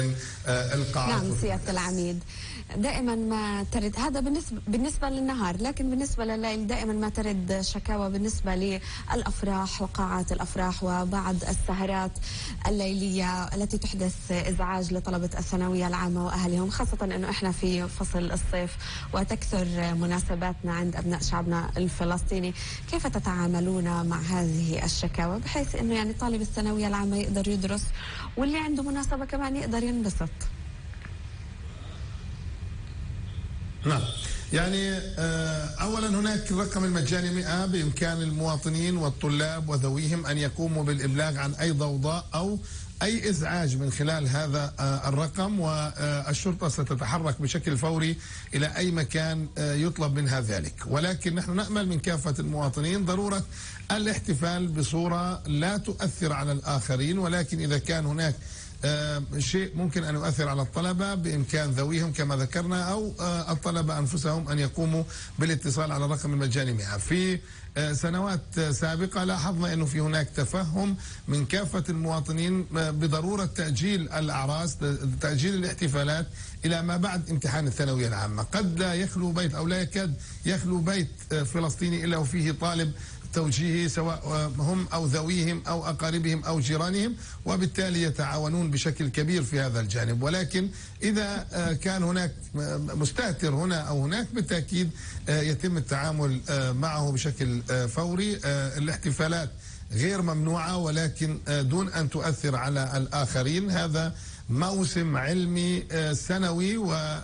القاعات. نعم سيادة العميد، دائما ما ترد هذا بالنسبة للنهار، لكن بالنسبة لليل دائما ما ترد شكاوى بالنسبة للأفراح وقاعات الأفراح وبعض السهرات الليلية التي تحدث إزعاج لطلبة الثانوية العامة وأهلهم، خاصة أنه إحنا في فصل الصيف وتكثر مناسباتنا عند أبناء شعبنا الفلسطيني. كيف تتعاملون مع هذه الشكاوى بحيث أنه يعني طالب الثانوية العامة يقدر يدرس واللي عنده مناسبة كمان يقدر ينبسط؟ نعم، يعني أولا هناك الرقم المجاني 100 بإمكان المواطنين والطلاب وذويهم أن يقوموا بالإبلاغ عن أي ضوضاء أو أي إزعاج من خلال هذا الرقم، والشرطة ستتحرك بشكل فوري إلى أي مكان يطلب منها ذلك. ولكن نحن نأمل من كافة المواطنين ضرورة الاحتفال بصورة لا تؤثر على الآخرين، ولكن إذا كان هناك شيء ممكن أن يؤثر على الطلبة بإمكان ذويهم كما ذكرنا أو الطلبة أنفسهم أن يقوموا بالاتصال على الرقم المجاني 100. في سنوات سابقة لاحظنا أنه في هناك تفهم من كافة المواطنين بضرورة تأجيل الأعراس، تأجيل الاحتفالات إلى ما بعد امتحان الثانوية العامة. قد لا يخلو بيت أو لا يكاد يخلو بيت فلسطيني إلا وفيه طالب توجيهي، سواء هم أو ذويهم أو أقاربهم أو جيرانهم، وبالتالي يتعاونون بشكل كبير في هذا الجانب. ولكن إذا كان هناك مستهتر هنا أو هناك بالتأكيد يتم التعامل معه بشكل فوري. الاحتفالات غير ممنوعة ولكن دون أن تؤثر على الآخرين. هذا موسم علمي سنوي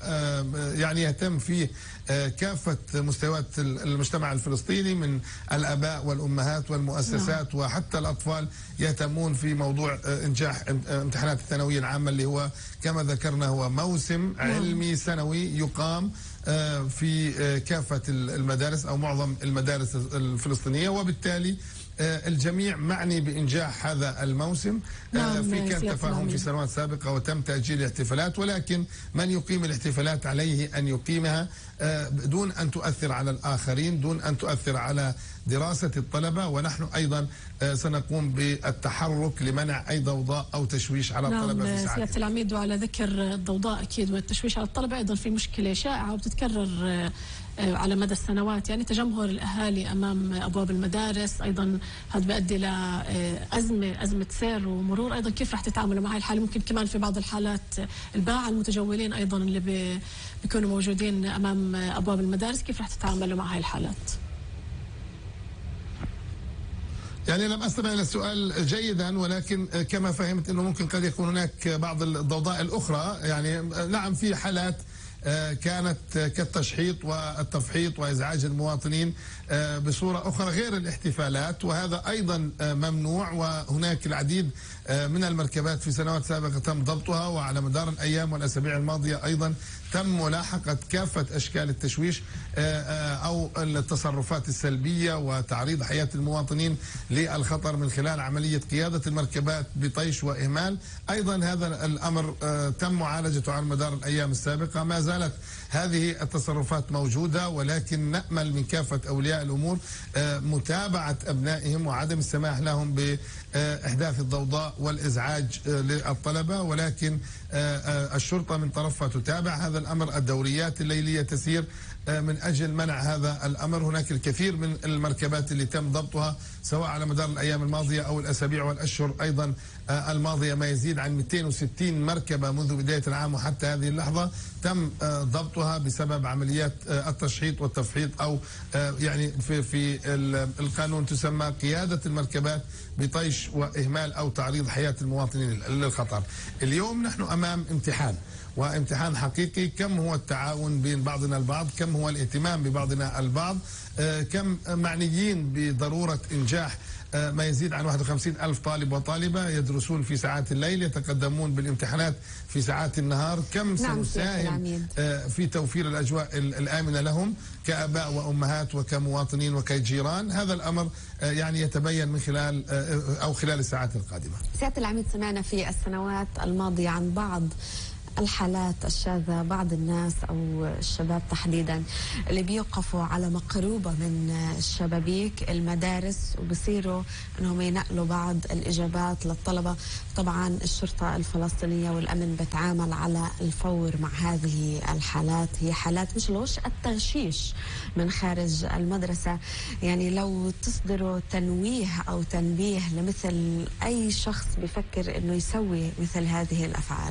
ويعني يهتم فيه كافة مستويات المجتمع الفلسطيني من الآباء والأمهات والمؤسسات وحتى الأطفال يهتمون في موضوع إنجاح امتحانات الثانوية العامة اللي هو كما ذكرنا هو موسم علمي سنوي يقام في كافة المدارس أو معظم المدارس الفلسطينية، وبالتالي الجميع معني بإنجاح هذا الموسم. في كان تفاهم في سنوات سابقة وتم تأجيل الاحتفالات، ولكن من يقيم الاحتفالات عليه أن يقيمها دون أن تؤثر على الآخرين، دون أن تؤثر على دراسة الطلبة. ونحن أيضا سنقوم بالتحرك لمنع أي ضوضاء أو تشويش على الطلبة في ساعتها. سيادة العميد، وعلى ذكر الضوضاء أكيد والتشويش على الطلبة، أيضا في مشكلة شائعة وبتتكرر على مدى السنوات، يعني تجمهر الأهالي أمام أبواب المدارس. أيضا هذا بيؤدي إلى أزمة سير ومرور. أيضا كيف رح تتعاملوا مع هاي الحالة؟ ممكن كمان في بعض الحالات الباعة المتجولين أيضا اللي بيكونوا موجودين أمام أبواب المدارس، كيف رح تتعاملوا مع هاي الحالات؟ يعني لم أستمع إلى السؤال جيدا، ولكن كما فهمت أنه ممكن قد يكون هناك بعض الضوضاء الأخرى. يعني نعم في حالات كانت كالتشحيط والتفحيط وإزعاج المواطنين بصورة أخرى غير الاحتفالات، وهذا أيضا ممنوع. وهناك العديد من المركبات في سنوات سابقة تم ضبطها، وعلى مدار الأيام والأسابيع الماضية أيضا تم ملاحقة كافة أشكال التشويش أو التصرفات السلبية وتعريض حياة المواطنين للخطر من خلال عملية قيادة المركبات بطيش وإهمال. أيضا هذا الأمر تم معالجته على مدار الأيام السابقة. ما زالت هذه التصرفات موجودة، ولكن نأمل من كافة أولياء الأمور متابعة أبنائهم وعدم السماح لهم بإحداث الضوضاء والإزعاج للطلبة. ولكن الشرطة من طرفها تتابع هذا الأمر، الدوريات الليلية تسير من أجل منع هذا الأمر. هناك الكثير من المركبات اللي تم ضبطها سواء على مدار الأيام الماضية أو الأسابيع والأشهر أيضا الماضية، ما يزيد عن 260 مركبة منذ بداية العام وحتى هذه اللحظة تم ضبطها بسبب عمليات التشحيط والتفحيط، أو يعني في القانون تسمى قيادة المركبات بطيش وإهمال أو تعريض حياة المواطنين للخطر. اليوم نحن أمام امتحان، وامتحان حقيقي. كم هو التعاون بين بعضنا البعض، كم هو الاهتمام ببعضنا البعض، كم معنيين بضرورة إنجاح ما يزيد عن 51,000 طالب وطالبة يدرسون في ساعات الليل، يتقدمون بالامتحانات في ساعات النهار. كم سنساهم في توفير الأجواء الآمنة لهم كآباء وأمهات وكمواطنين وكجيران. هذا الأمر يعني يتبين من خلال أو خلال الساعات القادمة. سيادة العميد، سمعنا في السنوات الماضية عن بعض الحالات الشاذة، بعض الناس أو الشباب تحديدا اللي بيوقفوا على مقروبة من الشبابيك المدارس وبصيروا أنهم ينقلوا بعض الإجابات للطلبة. طبعا الشرطة الفلسطينية والأمن بتعامل على الفور مع هذه الحالات، هي حالات مش الغش، التغشيش من خارج المدرسة. يعني لو تصدروا تنويه أو تنبيه لمثل أي شخص بيفكر أنه يسوي مثل هذه الأفعال.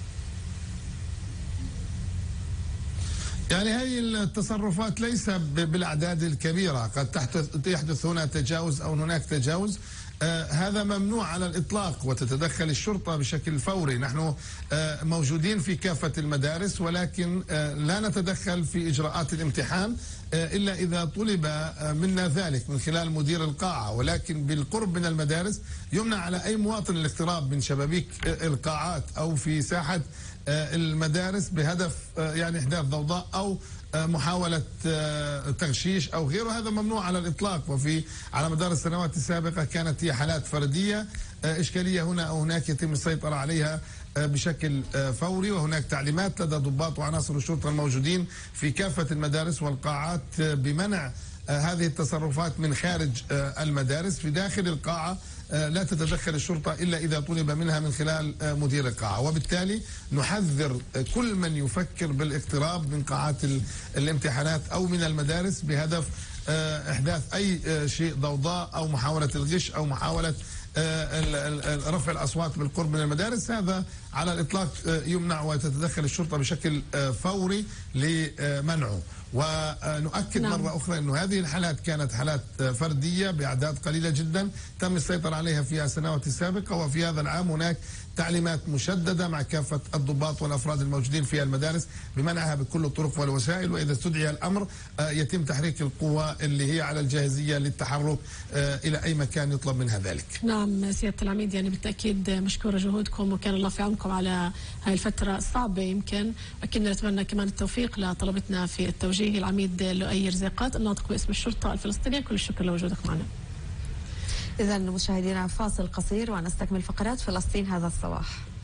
يعني هذه التصرفات ليس بالأعداد الكبيرة، قد يحدث هنا تجاوز أو هناك تجاوز، هذا ممنوع على الإطلاق، وتتدخل الشرطة بشكل فوري. نحن موجودين في كافة المدارس، ولكن لا نتدخل في إجراءات الامتحان إلا إذا طلب منا ذلك من خلال مدير القاعة، ولكن بالقرب من المدارس يمنع على أي مواطن الاقتراب من شبابيك القاعات أو في ساحة المدارس بهدف يعني إحداث ضوضاء أو محاولة تغشيش أو غيره، هذا ممنوع على الإطلاق. على مدار السنوات السابقة كانت هي حالات فردية، إشكالية هنا أو هناك يتم السيطرة عليها بشكل فوري، وهناك تعليمات لدى ضباط وعناصر الشرطة الموجودين في كافة المدارس والقاعات بمنع هذه التصرفات من خارج المدارس. في داخل القاعة لا تتدخل الشرطة إلا إذا طلب منها من خلال مدير القاعة، وبالتالي نحذر كل من يفكر بالاقتراب من قاعات الامتحانات أو من المدارس بهدف إحداث أي شيء ضوضاء أو محاولة الغش أو محاولة رفع الأصوات بالقرب من المدارس. هذا على الإطلاق يمنع وتتدخل الشرطة بشكل فوري لمنعه. ونؤكد مرة أخرى أنه هذه الحالات كانت حالات فردية بأعداد قليلة جدا تم السيطرة عليها في السنوات السابقة، وفي هذا العام هناك تعليمات مشددة مع كافة الضباط والأفراد الموجودين في المدارس بمنعها بكل الطرق والوسائل، وإذا استدعي الأمر يتم تحريك القوى اللي هي على الجاهزية للتحرك إلى أي مكان يطلب منها ذلك. نعم سيادة العميد، يعني بالتأكيد مشكورة جهودكم وكان الله في عونكم على هاي الفترة الصعبة. يمكن أكيد نتمنى كمان التوفيق لطلبتنا في التوجيه. العميد لؤي رزيقات الناطق باسم الشرطة الفلسطينية، كل الشكر لوجودك معنا. إذا مشاهدينا فاصل قصير ونستكمل فقرات فلسطين هذا الصباح.